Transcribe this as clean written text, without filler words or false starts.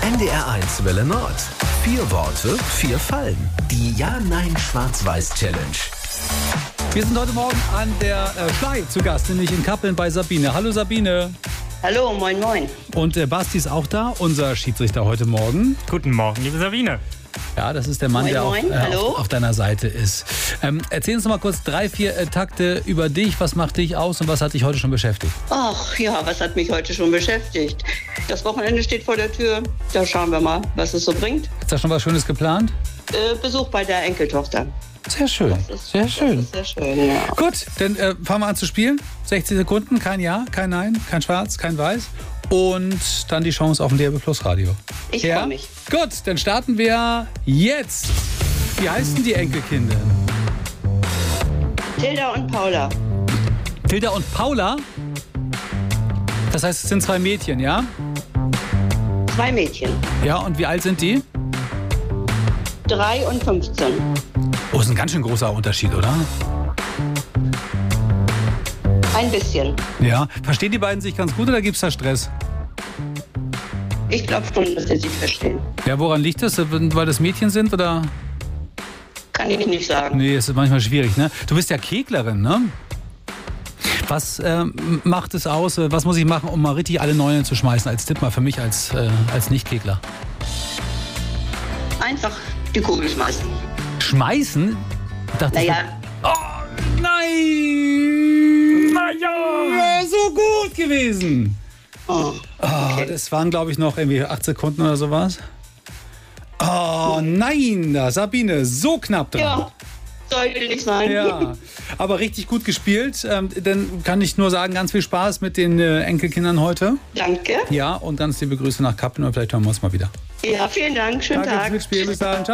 NDR1 Welle Nord. 4 Worte, 4 Fallen. Die Ja-Nein-Schwarz-Weiß-Challenge. Wir sind heute Morgen an der Schlei zu Gast, nämlich in Kappeln bei Sabine. Hallo Sabine. Hallo, moin moin. Und Basti ist auch da, unser Schiedsrichter heute Morgen. Guten Morgen, liebe Sabine. Ja, das ist der Mann, Moin, der moin. auf deiner Seite ist. Erzähl uns noch mal kurz 3, 4 Takte über dich. Was macht dich aus und was hat dich heute schon beschäftigt? Ach ja, was hat mich heute schon beschäftigt? Das Wochenende steht vor der Tür. Da schauen wir mal, was es so bringt. Ist da schon was Schönes geplant? Besuch bei der Enkeltochter. Sehr schön, sehr schön. Das ist sehr schön, ja. Gut, dann fangen wir an zu spielen. 60 Sekunden, kein Ja, kein Nein, kein Schwarz, kein Weiß. Und dann die Chance auf ein DRB Plus Radio. Ich freue mich. Gut, dann starten wir jetzt. Wie heißen die Enkelkinder? Tilda und Paula. Tilda und Paula? Das heißt, es sind 2 Mädchen, ja? 2 Mädchen. Ja, und wie alt sind die? 3 und 15. Oh, ist ein ganz schön großer Unterschied, oder? Ein bisschen. Ja. Verstehen die beiden sich ganz gut oder gibt es da Stress? Ich glaube schon, dass sie sich verstehen. Ja, woran liegt das? Weil das Mädchen sind, oder? Kann ich nicht sagen. Nee, es ist manchmal schwierig, ne? Du bist ja Keglerin, ne? Was macht es aus? Was muss ich machen, um mal richtig alle Neunen zu schmeißen? Als Tipp mal für mich als Nicht-Kegler. Einfach die Kugel schmeißen. Schmeißen? Ich dachte, Naja, oh, nein! Naja! So gut gewesen! okay. Das waren, glaube ich, noch irgendwie 8 Sekunden oder sowas. Oh, nein! Da, Sabine, so knapp dran. Ja, sollte nicht sein. Ja, aber richtig gut gespielt. Dann kann ich nur sagen, ganz viel Spaß mit den Enkelkindern heute. Danke. Ja, und ganz liebe Grüße nach Kappeln und vielleicht hören wir uns mal wieder. Ja, vielen Dank. Schönen Danke Tag. fürs Mitspielen. Bis dann. Ciao.